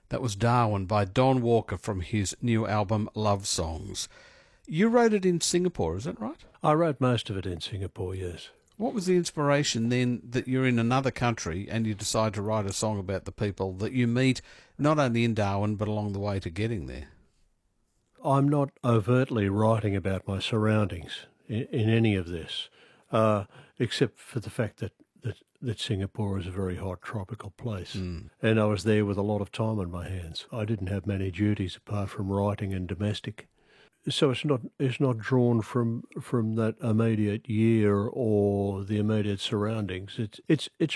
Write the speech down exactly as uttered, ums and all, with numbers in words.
That was Darwin by Don Walker from his new album Love Songs. You wrote it in Singapore, is that right? I wrote most of it in Singapore, yes. What was the inspiration then that you're in another country and you decide to write a song about the people that you meet not only in Darwin but along the way to getting there? I'm not overtly writing about my surroundings in, in any of this, uh, except for the fact that, that, that Singapore is a very hot tropical place. Mm. And I was there with a lot of time on my hands. I didn't have many duties apart from writing and domestic. So it's not it's not drawn from from that immediate year or the immediate surroundings. It's it's it's